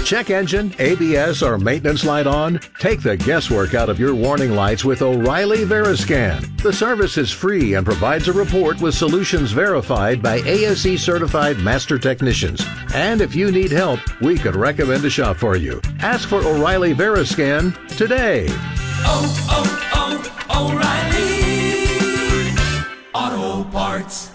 Check engine, ABS, or maintenance light on? Take the guesswork out of your warning lights with O'Reilly Veriscan. The service is free and provides a report with solutions verified by ASE certified master technicians. And if you need help, we could recommend a shop for you. Ask for O'Reilly Veriscan today. O'Reilly Auto Parts.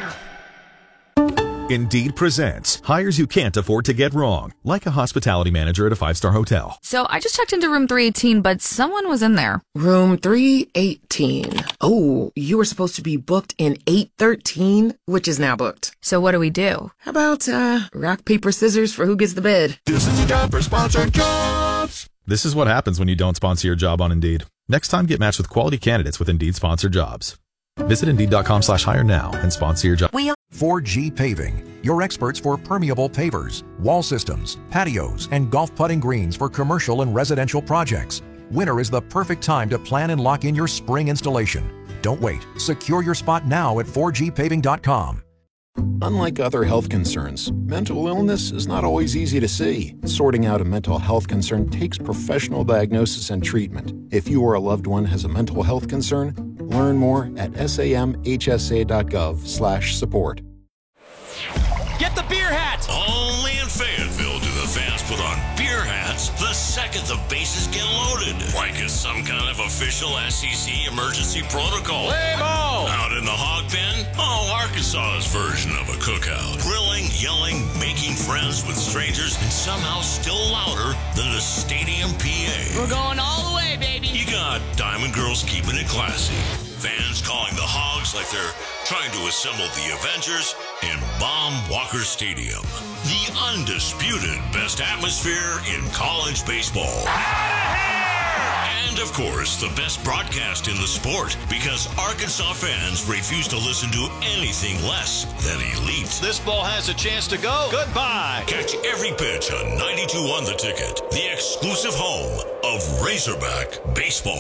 Indeed presents hires you can't afford to get wrong, like a hospitality manager at a 5-star hotel. So I just checked into room 318, but someone was in there. Room 318. Oh, you were supposed to be booked in 813, which is now booked. So what do we do? How about, rock, paper, scissors for who gets the bid? This is the time for sponsored jobs. This is what happens when you don't sponsor your job on Indeed. Next time, get matched with quality candidates with Indeed sponsored jobs. Visit Indeed.com/hire now and sponsor your job. 4G Paving, your experts for permeable pavers, wall systems, patios, and golf putting greens for commercial and residential projects. Winter is the perfect time to plan and lock in your spring installation. Don't wait. Secure your spot now at 4gpaving.com. Unlike other health concerns, mental illness is not always easy to see. Sorting out a mental health concern takes professional diagnosis and treatment. If you or a loved one has a mental health concern, learn more at samhsa.gov/support. Get the beer hats! Only in Fayetteville do the fans put on beer hats the second the bases get loaded. Like it's some kind of official SEC emergency protocol. Play ball! Out in the hog pen? Oh, Arkansas's version of a cookout. Grilling, yelling, making friends with strangers, and somehow still louder than the stadium PA. We're going all the way, baby! You got Diamond Girls keeping it classy. Fans calling the Hogs like they're trying to assemble the Avengers in Baum Walker Stadium. The undisputed best atmosphere in college baseball. And, of course, the best broadcast in the sport, because Arkansas fans refuse to listen to anything less than elite. This ball has a chance to go. Goodbye. Catch every pitch on 92.1 The Ticket, the exclusive home of Razorback baseball.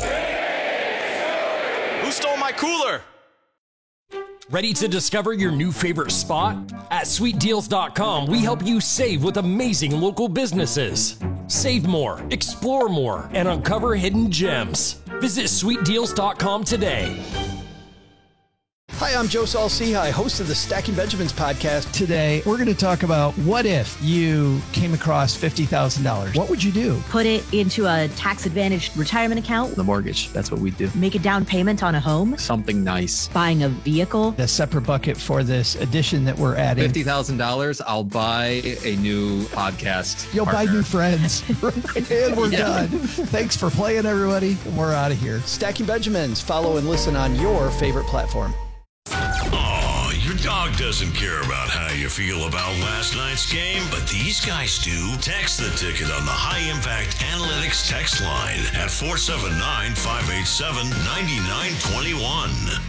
Who stole my cooler? Ready to discover your new favorite spot? At sweetdeals.com, we help you save with amazing local businesses. Save more, explore more, and uncover hidden gems. Visit sweetdeals.com today. Hi, I'm Joe Saul-Sehy, host of the Stacking Benjamins podcast. Today, we're going to talk about what if you came across $50,000. What would you do? Put it into a tax-advantaged retirement account. The mortgage, that's what we do. Make a down payment on a home. Something nice. Buying a vehicle. A separate bucket for this addition that we're adding. $50,000, I'll buy a new podcast You'll partner. buy new friends. And we're done. Thanks for playing, everybody. And we're out of here. Stacking Benjamins. Follow and listen on your favorite platform. Oh, your dog doesn't care about how you feel about last night's game, but these guys do. Text the ticket on the High Impact Analytics text line at 479-587-9921.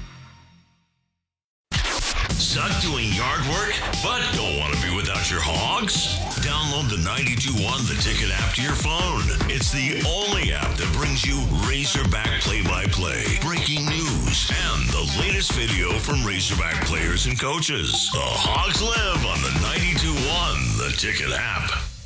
Suck doing yard work, but don't want to be without your hogs? Download the 92.1 The Ticket app to your phone. It's the only app that brings you Razorback play-by-play, breaking news, and the latest video from Razorback players and coaches. The Hogs live on the 92.1 The Ticket app.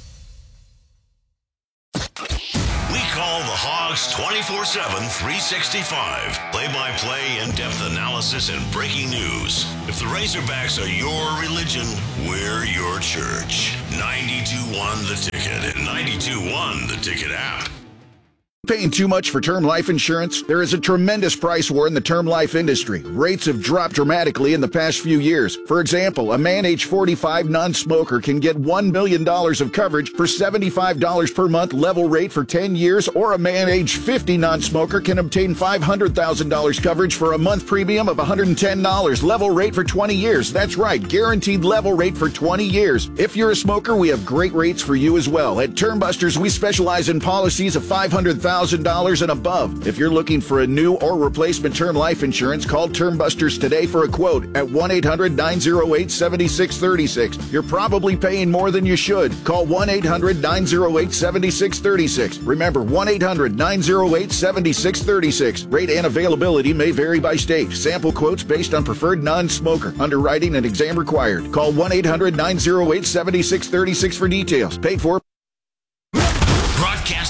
We call the Hogs 24/7, 365. Play-by-play, in-depth analysis, and breaking news. If the Razorbacks are your religion, we're your church. 92.1 The Ticket and 92.1 The Ticket app. Paying too much for term life insurance? There is a tremendous price war in the term life industry. Rates have dropped dramatically in the past few years. For example, a man age 45 non-smoker can get $1 million of coverage for $75 per month level rate for 10 years, or a man age 50 non-smoker can obtain $500,000 coverage for a month premium of $110 level rate for 20 years. That's right, guaranteed level rate for 20 years. If you're a smoker, we have great rates for you as well. At Term Busters, we specialize in policies of $500,000 and above. If you're looking for a new or replacement term life insurance, call Term Busters today for a quote at 1-800-908-7636. You're probably paying more than you should. Call 1-800-908-7636. Remember, 1-800-908-7636. Rate and availability may vary by state. Sample quotes based on preferred non-smoker. Underwriting and exam required. Call 1-800-908-7636 for details. Paid for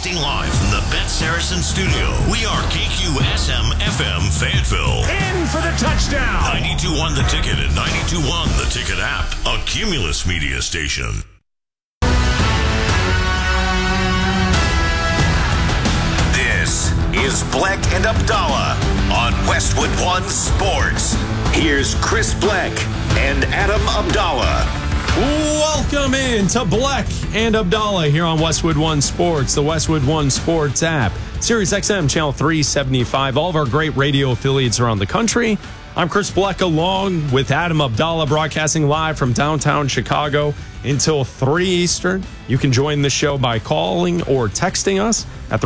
Broadcasting live from the Bet Saracen studio. We are KQSM FM Fayetteville. In for the touchdown. 92.1 The Ticket and 92.1 The Ticket app. A Cumulus media station. This is Bleck and Abdallah on Westwood One Sports. Here's Chris Bleck and Adam Abdallah. Welcome in to Bleck and Abdallah here on Westwood One Sports, the Westwood One Sports app, Sirius XM Channel 375, all of our great radio affiliates around the country. I'm Chris Bleck along with Adam Abdallah, broadcasting live from downtown Chicago until 3 Eastern. You can join the show by calling or texting us at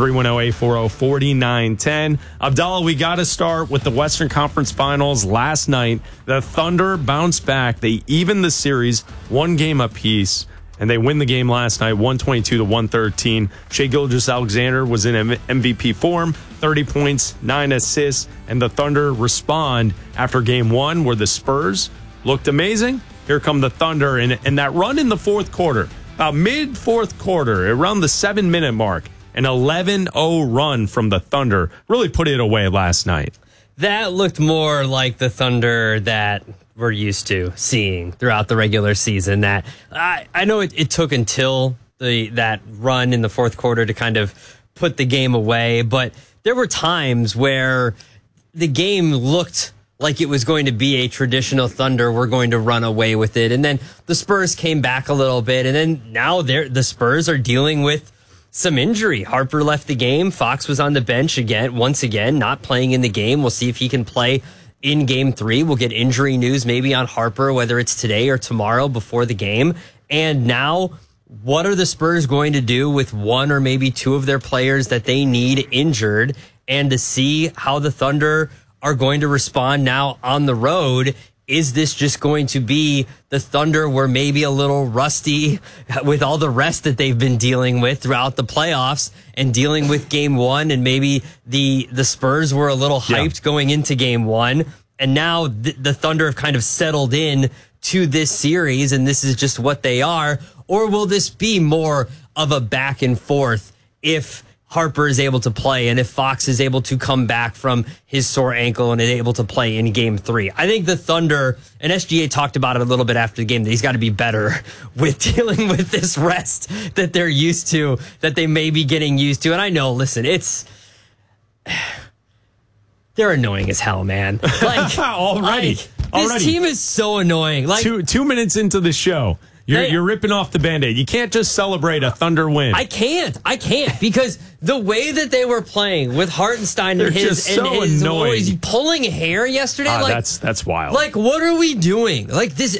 310-840-4910. Abdallah, we got to start with the Western Conference Finals last night. The Thunder bounced back. They evened the series, one game apiece, and they win the game last night, 122-113. Shai Gilgeous-Alexander was in MVP form, 30 points, 9 assists, and the Thunder respond after game one where the Spurs looked amazing. Here come the Thunder, and that run in the fourth quarter, about mid-fourth quarter, around the 7-minute mark, an 11-0 run from the Thunder really put it away last night. That looked more like the Thunder that we're used to seeing throughout the regular season. That I know it took until that run in the fourth quarter to kind of put the game away, but there were times where the game looked like it was going to be a traditional Thunder. We're going to run away with it. And then the Spurs came back a little bit. And then now the Spurs are dealing with some injury. Harper left the game. Fox was on the bench once again, not playing in the game. We'll see if he can play in game 3. We'll get injury news maybe on Harper, whether it's today or tomorrow before the game. And now, what are the Spurs going to do with one or maybe two of their players that they need injured? And to see how the Thunder are going to respond now on the road. Is this just going to be the Thunder were maybe a little rusty with all the rest that they've been dealing with throughout the playoffs and dealing with game one, and maybe the Spurs were a little hyped going into game one, and now the Thunder have kind of settled in to this series and this is just what they are? Or will this be more of a back and forth if Harper is able to play and if Fox is able to come back from his sore ankle and is able to play in game 3? I think the Thunder, and SGA talked about it a little bit after the game, that he's got to be better with dealing with this rest that they're used to, that they may be getting used to. And I know, listen, they're annoying as hell, man. Like Already. This team is so annoying. Like 2 minutes into the show, you're ripping off the Band-Aid. You can't just celebrate a Thunder win. I can't because the way that they were playing with Hartenstein and his annoying. He's pulling hair yesterday. That's wild. Like, what are we doing? Like this,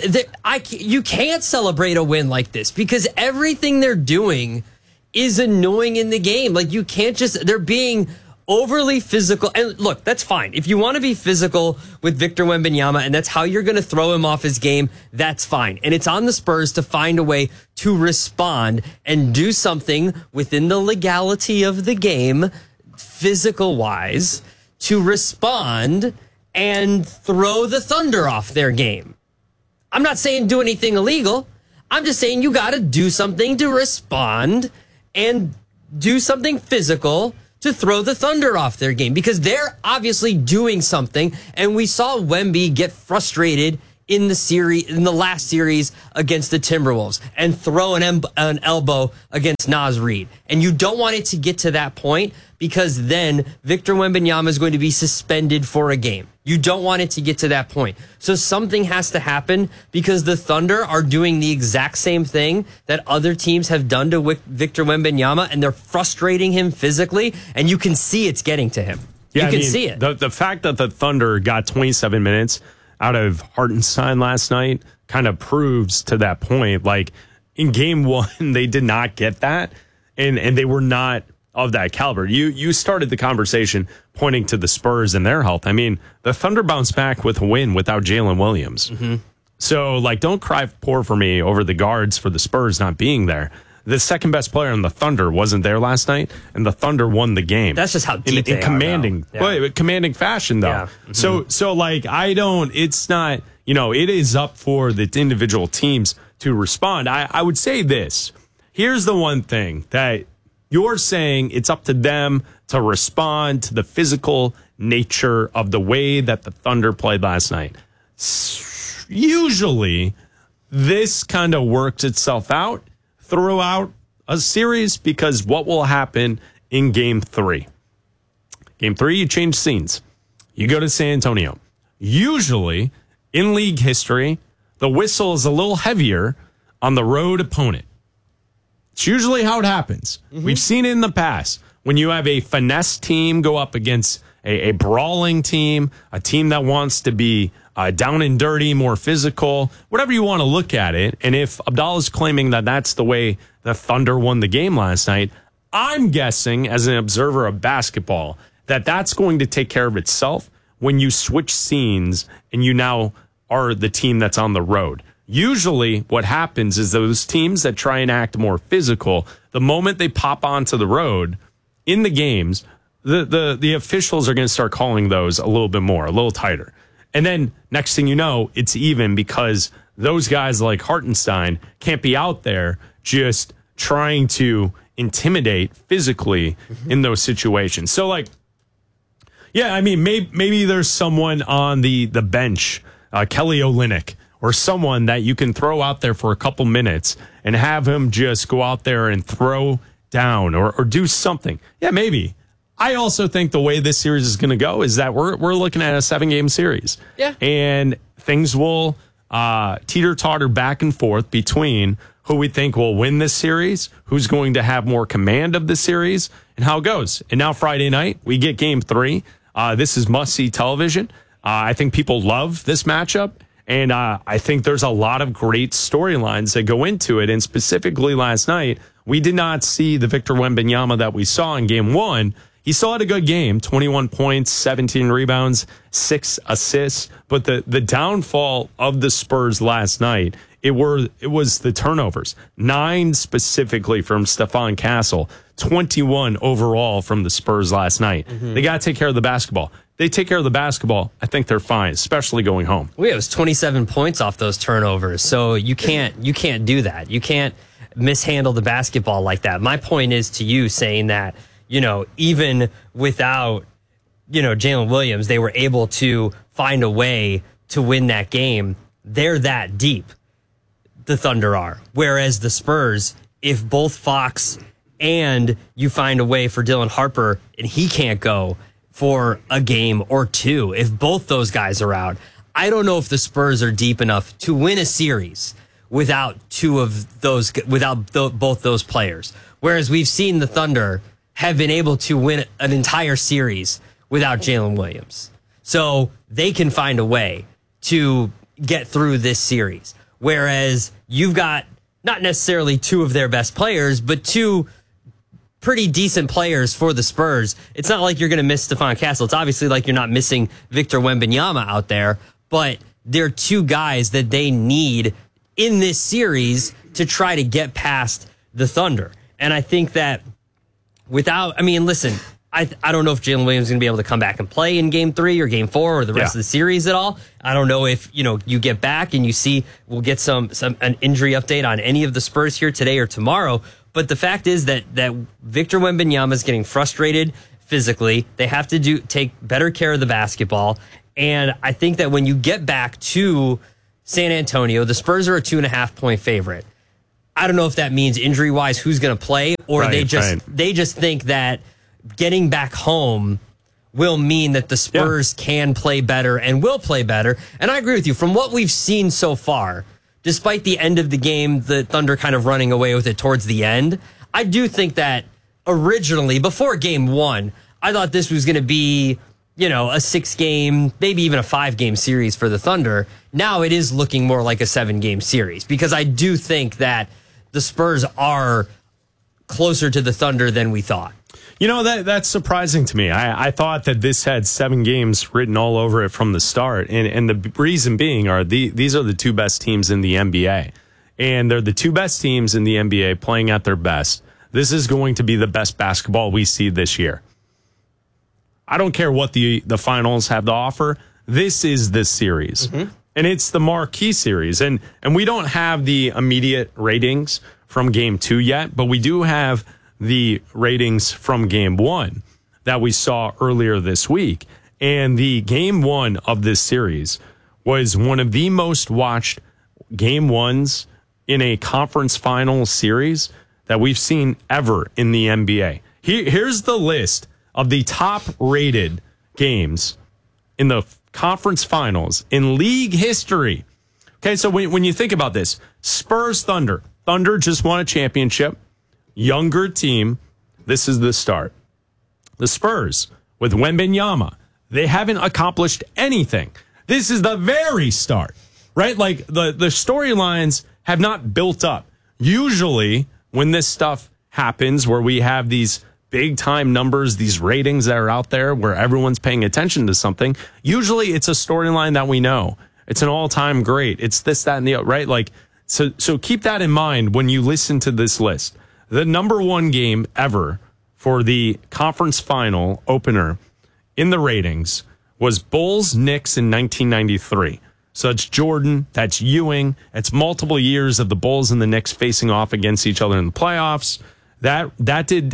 you can't celebrate a win like this because everything they're doing is annoying in the game. Like, you can't they're being overly physical. And look, that's fine. If you want to be physical with Victor Wembanyama and that's how you're going to throw him off his game, that's fine. And it's on the Spurs to find a way to respond and do something within the legality of the game, physical wise, to respond and throw the Thunder off their game. I'm not saying do anything illegal. I'm just saying you got to do something to respond and do something physical to throw the Thunder off their game, because they're obviously doing something. And we saw Wemby get frustrated in the last series against the Timberwolves and throw an elbow against Naz Reid. And you don't want it to get to that point, because then Victor Wembanyama is going to be suspended for a game. You don't want it to get to that point. So something has to happen, because the Thunder are doing the exact same thing that other teams have done to Victor Wembanyama, and they're frustrating him physically, and you can see it's getting to him. Yeah, you can see it. The fact that the Thunder got 27 minutes out of Hartenstein last night kind of proves to that point. Like, in game one, they did not get that, and they were not of that caliber. You started the conversation pointing to the Spurs and their health. I mean, the Thunder bounced back with a win without Jalen Williams. Mm-hmm. So, like, don't cry poor for me over the guards for the Spurs not being there. The second best player on the Thunder wasn't there last night, and the Thunder won the game. That's just how deep they in commanding, commanding fashion, though. Yeah. Mm-hmm. So like, it's not, it is up for the individual teams to respond. I would say this. Here's the one thing that You're saying it's up to them to respond to the physical nature of the way that the Thunder played last night. Usually, this kind of works itself out throughout a series because what will happen in Game 3? Game 3, you change scenes. You go to San Antonio. Usually, in league history, the whistle is a little heavier on the road opponent. It's usually how it happens. Mm-hmm. We've seen it in the past. When you have a finesse team go up against a brawling team, a team that wants to be down and dirty, more physical, whatever you want to look at it. And if Abdallah's claiming that that's the way the Thunder won the game last night, I'm guessing, as an observer of basketball, that that's going to take care of itself when you switch scenes and you now are the team that's on the road. Usually what happens is those teams that try and act more physical, the moment they pop onto the road in the games, the officials are going to start calling those a little bit more, a little tighter. And then next thing you know, it's even because those guys like Hartenstein can't be out there just trying to intimidate physically in those situations. So like, yeah, I mean, maybe there's someone on the bench, Kelly Olynyk, or someone that you can throw out there for a couple minutes and have him just go out there and throw down or do something. Yeah, maybe. I also think the way this series is going to go is that we're looking at a 7-game series. Yeah. And things will teeter-totter back and forth between who we think will win this series, who's going to have more command of the series, and how it goes. And now Friday night, we get Game 3. This is must-see television. I think people love this matchup. And I think there's a lot of great storylines that go into it. And specifically last night, we did not see the Victor Wembanyama that we saw in Game 1. He still had a good game, 21 points, 17 rebounds, 6 assists. But the downfall of the Spurs last night, it was the turnovers. 9 specifically from Stephon Castle, 21 overall from the Spurs last night. Mm-hmm. They got to take care of the basketball. They take care of the basketball, I think they're fine, especially going home. Well, it was 27 points off those turnovers, so you can't do that. You can't mishandle the basketball like that. My point is to you saying that, even without, Jalen Williams, they were able to find a way to win that game. They're that deep, the Thunder are. Whereas the Spurs, if both Fox and you find a way for Dylan Harper and he can't go for a game or two, if both those guys are out, I don't know if the Spurs are deep enough to win a series without both those players. Whereas we've seen the Thunder have been able to win an entire series without Jalen Williams. So they can find a way to get through this series. Whereas you've got not necessarily two of their best players, but two pretty decent players for the Spurs. It's not like you're going to miss Stephon Castle. It's obviously like you're not missing Victor Wembanyama out there, but they're two guys that they need in this series to try to get past the Thunder. And I think that listen, I don't know if Jalen Williams is going to be able to come back and play in Game 3 or Game 4 or the rest of the series at all. I don't know if, you get back and you see we'll get an injury update on any of the Spurs here today or tomorrow. But the fact is that Victor Wembanyama is getting frustrated physically. They have to take better care of the basketball. And I think that when you get back to San Antonio, the Spurs are a 2.5-point favorite. I don't know if that means injury-wise who's going to play, or they just think that getting back home will mean that the Spurs can play better and will play better. And I agree with you. From what we've seen so far, despite the end of the game, the Thunder kind of running away with it towards the end, I do think that originally, before Game 1, I thought this was going to be, a 6-game, maybe even a 5-game series for the Thunder. Now it is looking more like a 7-game series because I do think that the Spurs are closer to the Thunder than we thought. That's surprising to me. I thought that this had 7 games written all over it from the start. And the reason being these are the 2 best teams in the NBA. And they're the 2 best teams in the NBA playing at their best. This is going to be the best basketball we see this year. I don't care what the finals have to offer. This is the series. Mm-hmm. And it's the marquee series. And we don't have the immediate ratings from Game 2 yet, but we do have the ratings from game one that we saw earlier this week. And the game one of this series was one of the most watched game ones in a conference final series that we've seen ever in the NBA. Here's the list of the top rated games in the conference finals in league history. Okay, so when you think about this, Spurs Thunder. Thunder just won a championship. Younger team. This is the start. The Spurs with Wembanyama. They haven't accomplished anything. This is the very start, right? Like the storylines have not built up. Usually when this stuff happens where we have these big time numbers, these ratings that are out there where everyone's paying attention to something, usually it's a storyline that we know. It's an all-time great. It's this, that, and the other, right? Like, so keep that in mind when you listen to this list. The number one game ever for the conference final opener in the ratings was Bulls-Knicks in 1993. So it's Jordan, that's Ewing, it's multiple years of the Bulls and the Knicks facing off against each other in the playoffs. That did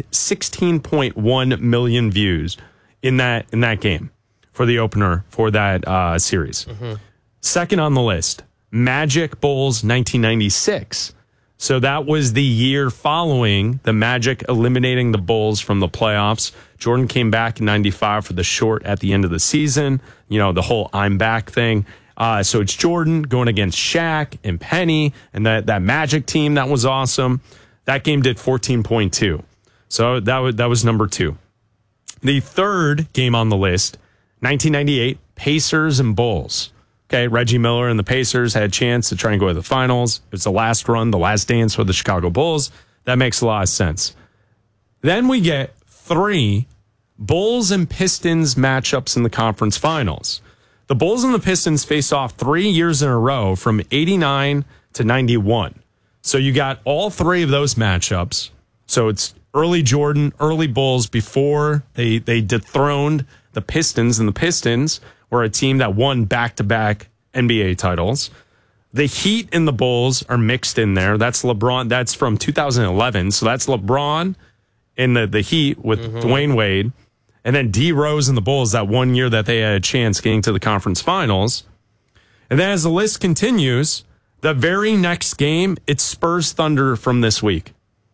16.1 million views in that game for the opener for that series. Mm-hmm. Second on the list, Magic Bulls 1996. So that was the year following the Magic eliminating the Bulls from the playoffs. Jordan came back in 95 for the short at the end of the season. You know, the whole I'm back thing. So it's Jordan going against Shaq and Penny and that Magic team. That was awesome. That game did 14.2. So that was number two. The third game on the list, 1998, Pacers and Bulls. Okay, Reggie Miller and the Pacers had a chance to try and go to the finals. It was the last run, the last dance for the Chicago Bulls. That makes a lot of sense. Then we get 3 Bulls and Pistons matchups in the conference finals. The Bulls and the Pistons face off 3 years in a row from 89 to 91. So you got all 3 of those matchups. So it's early Jordan, early Bulls before they dethroned the Pistons, and the Pistons were a team that won back-to-back NBA titles. The Heat and the Bulls are mixed in there. That's LeBron. That's from 2011. So that's LeBron in the Heat with Dwayne Wade. And then D Rose and the Bulls that one year that they had a chance getting to the conference finals. And then as the list continues, the very next game, it's Spurs Thunder from this week.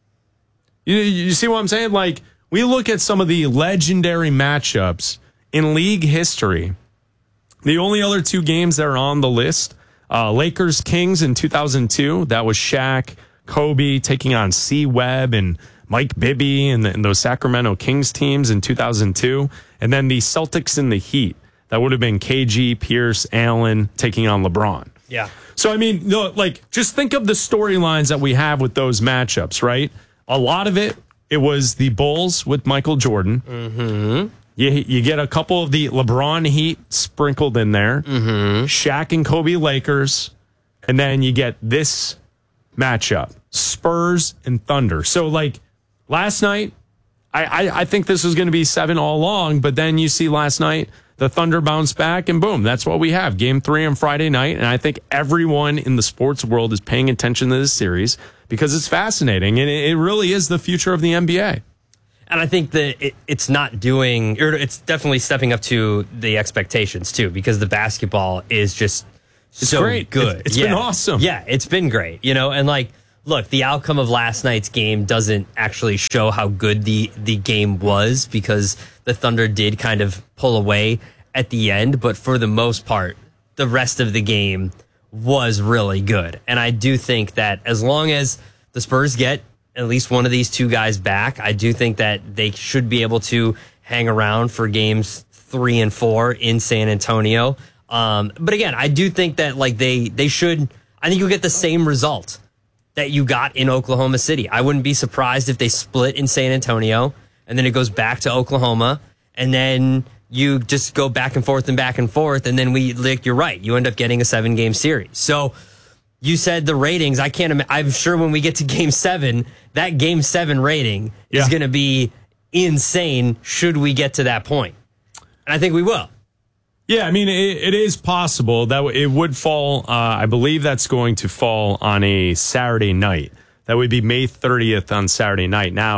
You see what I'm saying? Like, we look at some of the legendary matchups in league history. The only other 2 games that are on the list, Lakers Kings in 2002. That was Shaq, Kobe taking on C. Webb and Mike Bibby and those Sacramento Kings teams in 2002. And then the Celtics and the Heat. That would have been KG, Pierce, Allen taking on LeBron. Yeah. So, I mean, just think of the storylines that we have with those matchups, right? A lot of it was the Bulls with Michael Jordan. Mm-hmm. You get a couple of the LeBron Heat sprinkled in there. Mm-hmm. Shaq and Kobe Lakers. And then you get this matchup, Spurs and Thunder. So, like, last night, I think this was going to be 7 all along. But then you see last night, the Thunder bounced back, and boom, that's what we have. Game 3 on Friday night. And I think everyone in the sports world is paying attention to this series because it's fascinating. And it really is the future of the NBA. And I think that it's definitely stepping up to the expectations, too, because the basketball is just so great. Good. It's been awesome. Yeah, it's been great. You know, and like, look, the outcome of last night's game doesn't actually show how good the game was because the Thunder did kind of pull away at the end. But for the most part, the rest of the game was really good. And I do think that as long as the Spurs get at least one of these 2 guys back, I do think that they should be able to hang around for games 3 and 4 in San Antonio. But again, I do think that like they should. I think you'll get the same result that you got in Oklahoma City. I wouldn't be surprised if they split in San Antonio and then it goes back to Oklahoma and then you just go back and forth, and then you're right. You end up getting a 7-game series. So you said the ratings. I'm sure when we get to Game 7, that Game 7 rating is going to be insane. Should we get to that point, and I think we will. Yeah, I mean, it is possible that it would fall. I believe that's going to fall on a Saturday night. That would be May 30th on Saturday night. Now,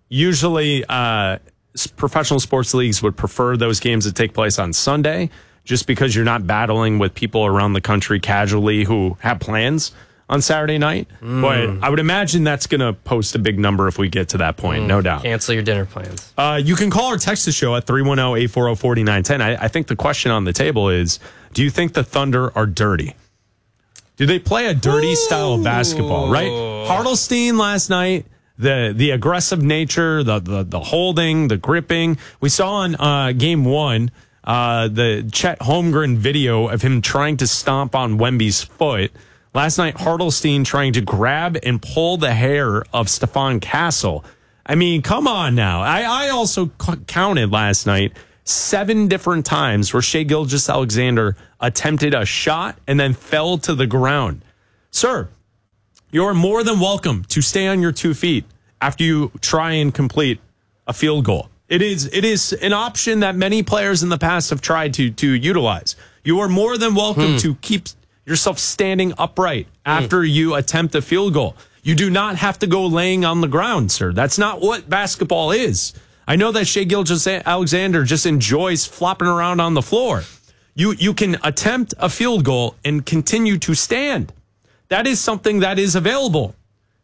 usually professional sports leagues would prefer those games to take place on Sunday, just because you're not battling with people around the country casually who have plans on Saturday night. But I would imagine that's going to post a big number if we get to that point, no doubt. Cancel your dinner plans. You can call or text the show at 310-840-4910. I think the question on the table is, do you think the Thunder are dirty? Do they play a dirty style of basketball, right? Hartelstein last night, the aggressive nature, the holding, the gripping. We saw on game one the Chet Holmgren video of him trying to stomp on Wemby's foot. Last night, Hartelstein trying to grab and pull the hair of Stephon Castle. I mean, come on now. I also counted last night 7 different times where Shai Gilgeous-Alexander attempted a shot and then fell to the ground. Sir, you're more than welcome to stay on your 2 feet after you try and complete a field goal. It is an option that many players in the past have tried to utilize. You are more than welcome to keep yourself standing upright after you attempt a field goal. You do not have to go laying on the ground, sir. That's not what basketball is. I know that Shai Gilgeous-Alexander just enjoys flopping around on the floor. You can attempt a field goal and continue to stand. That is something that is available.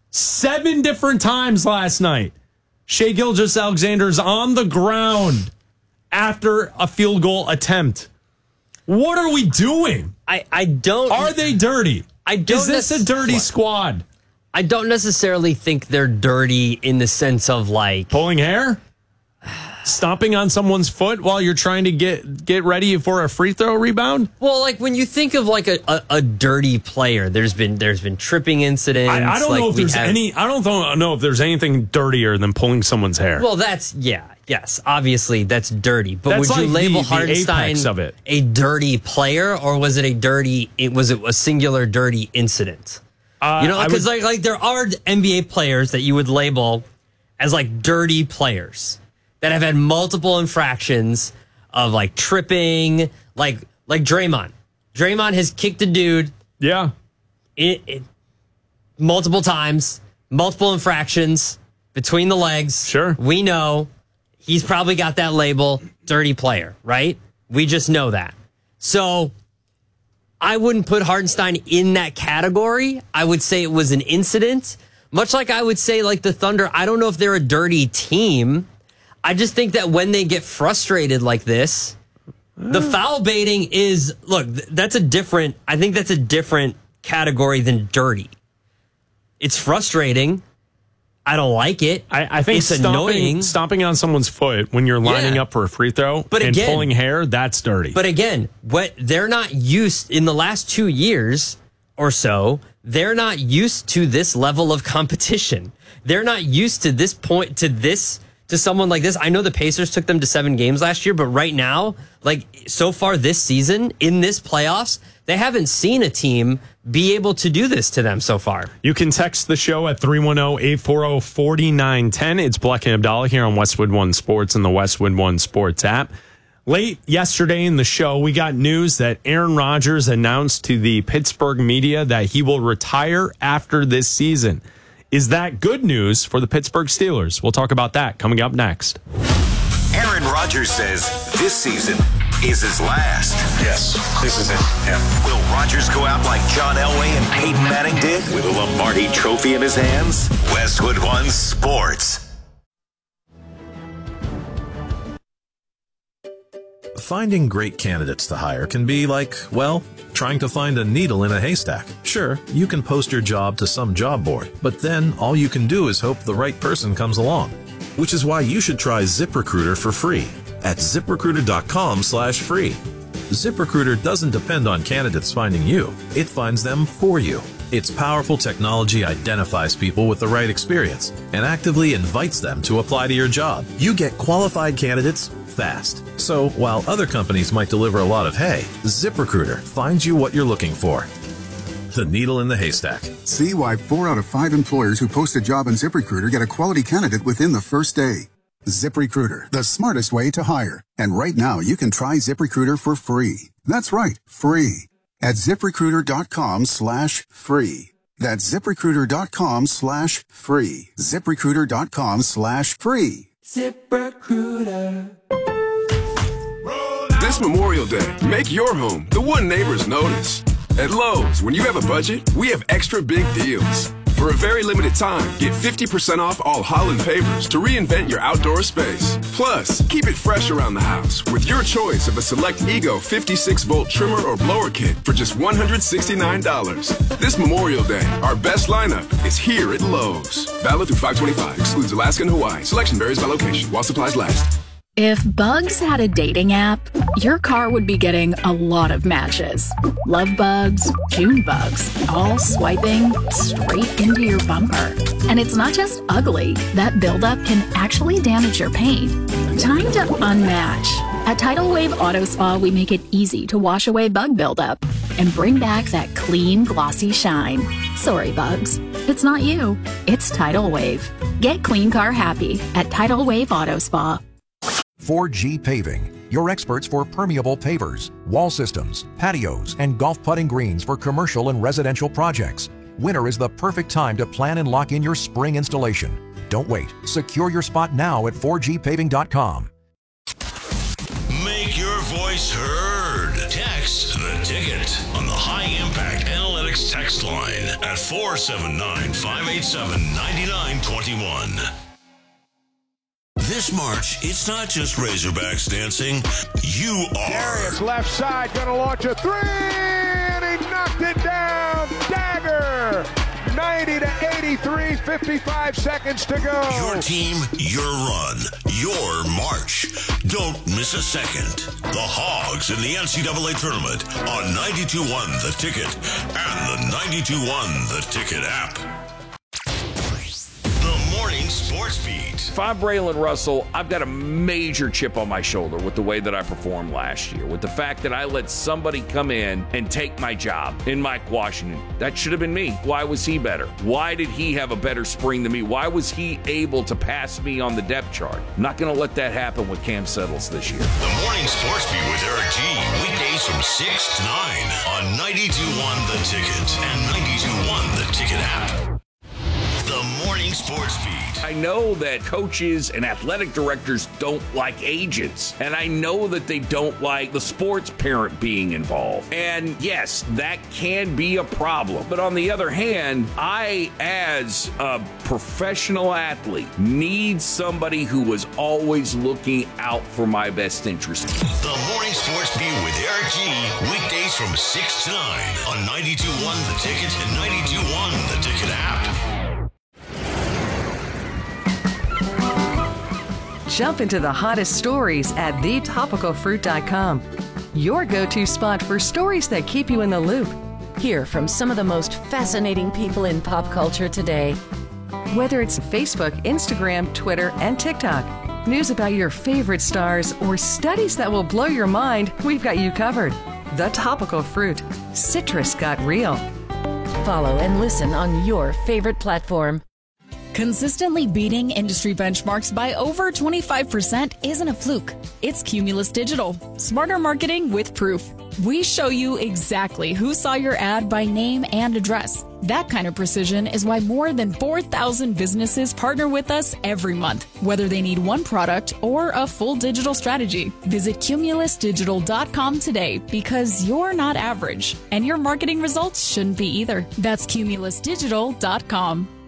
7 different times last night, Shai Gilgeous-Alexander's on the ground after a field goal attempt. What are we doing? I don't. Are they dirty? Is this a dirty squad? I don't necessarily think they're dirty in the sense of like pulling hair, stomping on someone's foot while you're trying to get ready for a free throw rebound. Well, like when you think of like a dirty player, there's been tripping incidents. I don't know if there's any. I don't know if there's anything dirtier than pulling someone's hair. Well, yes, obviously that's dirty. But that's would you like label the Hartenstein of it a dirty player, or was it a singular dirty incident? Because like there are NBA players that you would label as like dirty players that have had multiple infractions of like tripping, like Draymond. Draymond has kicked a dude, multiple times, multiple infractions between the legs. Sure, we know. He's probably got that label, dirty player, right? We just know that. So I wouldn't put Hartenstein in that category. I would say it was an incident. Much like I would say like the Thunder, I don't know if they're a dirty team. I just think that when they get frustrated like this, the foul baiting is, look, I think that's a different category than dirty. It's frustrating. I don't like it. I think it's annoying. Stomping on someone's foot when you're lining up for a free throw and pulling hair, that's dirty. But again, what they're not used in the last 2 years or so, they're not used to this level of competition. They're not used to this point, to someone like this. I know the Pacers took them to 7 games last year, but right now, like so far this season, in this playoffs, they haven't seen a team be able to do this to them so far. You can text the show at 310-840-4910. It's Bleck and Abdallah here on Westwood One Sports and the Westwood One Sports app. Late yesterday in the show, we got news that Aaron Rodgers announced to the Pittsburgh media that he will retire after this season. Is that good news for the Pittsburgh Steelers? We'll talk about that coming up next. Aaron Rodgers says this season is his last. Yes, this is it. Yeah. Will Rodgers go out like John Elway and Peyton Manning did with a Lombardi trophy in his hands? Westwood One Sports. Finding great candidates to hire can be like, well, trying to find a needle in a haystack. Sure, you can post your job to some job board, but then all you can do is hope the right person comes along. Which is why you should try ZipRecruiter for free at ZipRecruiter.com/free. ZipRecruiter doesn't depend on candidates finding you. It finds them for you. Its powerful technology identifies people with the right experience and actively invites them to apply to your job. You get qualified candidates fast. So while other companies might deliver a lot of hay, ZipRecruiter finds you what you're looking for. The needle in the haystack. See why 4 out of 5 employers who post a job on ZipRecruiter get a quality candidate within the first day. ZipRecruiter, the smartest way to hire. And right now, you can try ZipRecruiter for free. That's right, free. At ZipRecruiter.com/free. That's ZipRecruiter.com/free. ZipRecruiter.com/free. ZipRecruiter. This Memorial Day, make your home the one neighbors notice. At Lowe's, when you have a budget, we have extra big deals. For a very limited time, get 50% off all Holland pavers to reinvent your outdoor space. Plus, keep it fresh around the house with your choice of a select Ego 56-volt trimmer or blower kit for just $169. This Memorial Day, our best lineup is here at Lowe's. Valid through 5/25. Excludes Alaska and Hawaii. Selection varies by location while supplies last. If Bugs had a dating app, your car would be getting a lot of matches. Love bugs, June bugs, all swiping straight into your bumper. And it's not just ugly. That buildup can actually damage your paint. Time to unmatch. At Tidal Wave Auto Spa, we make it easy to wash away bug buildup and bring back that clean, glossy shine. Sorry, bugs. It's not you. It's Tidal Wave. Get clean car happy at Tidal Wave Auto Spa. 4G Paving, your experts for permeable pavers, wall systems, patios, and golf putting greens for commercial and residential projects. Winter is the perfect time to plan and lock in your spring installation. Don't wait. Secure your spot now at 4gpaving.com. Make your voice heard. Text the ticket on the High Impact Analytics text line at 479-587-9921. This March, it's not just Razorbacks dancing. You are. Darius left side, gonna launch a three, and he knocked it down. Dagger. 90-83, 55 seconds to go. Your team, your run, your march. Don't miss a second. The Hogs in the NCAA tournament on 92.1 The Ticket and the 92.1 The Ticket app. The Morning Sports Beat. If I'm Braylon Russell, I've got a major chip on my shoulder with the way that I performed last year, with the fact that I let somebody come in and take my job in Mike Washington. That should have been me. Why was he better? Why did he have a better spring than me? Why was he able to pass me on the depth chart? I'm not going to let that happen with Cam Settles this year. The Morning Sports Beat with Eric G. Weekdays from 6 to 9 on 92.1 The Ticket and 92.1 The Ticket app. The Morning Sports Beat. I know that coaches and athletic directors don't like agents, and I know that they don't like the sports parent being involved. And yes, that can be a problem. But on the other hand, I, as a professional athlete, need somebody who is always looking out for my best interest. The Morning Sports Beat with Eric G. Weekdays from 6 to 9 on 92.1 The Ticket and 92.1 The Ticket app. Jump into the hottest stories at thetopicalfruit.com. Your go-to spot for stories that keep you in the loop. Hear from some of the most fascinating people in pop culture today. Whether it's Facebook, Instagram, Twitter, and TikTok, news about your favorite stars, or studies that will blow your mind, we've got you covered. The Topical Fruit. Citrus got real. Follow and listen on your favorite platform. Consistently beating industry benchmarks by over 25% isn't a fluke. It's Cumulus Digital. Smarter marketing with proof. We show you exactly who saw your ad by name and address. That kind of precision is why more than 4,000 businesses partner with us every month, whether they need one product or a full digital strategy. Visit cumulusdigital.com today because you're not average, and your marketing results shouldn't be either. That's cumulusdigital.com.